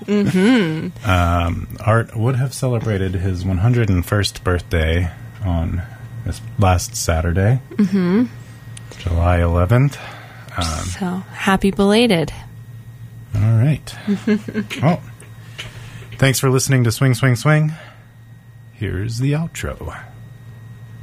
Art would have celebrated his 101st birthday on this last Saturday, July 11th. So, happy belated. All right. Well, thanks for listening to Swing, Swing, Swing. Here's the outro.